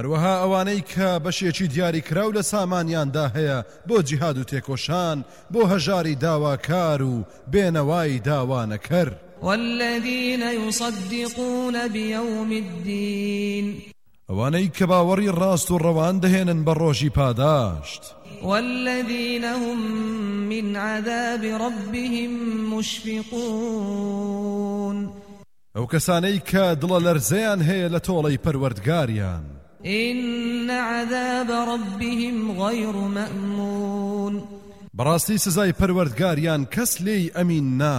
هەروەها ئەوانەی کە بەشێکی دیاری کراو لە سامانیاندا هەیە بۆ جیهاد و تێکۆشان بۆ هەژاری داواکار و بێنەوای داوانەکەر والذين يصدقون بيوم الدين ئەوانەی کە باوەڕی ڕاست و ڕەوان دەهێنن بە ڕۆژی پاداشت والذين هم من عذاب ربهم مشفقون ئەو کەسانەی کە دڵە لەرزەیان هەیە لە تۆڵەی پەروەردگاریان إن عذاب ربهم غير مأمون بەڕاستی سزای پەروەردگاریان کەس لێی ئەمین نا